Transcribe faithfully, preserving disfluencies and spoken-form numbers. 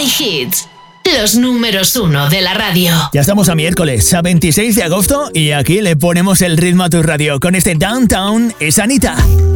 My Hits, los números uno de la radio. Ya estamos a miércoles, a veintiséis de agosto, y aquí le ponemos el ritmo a tu radio. Con este Downtown es Anita.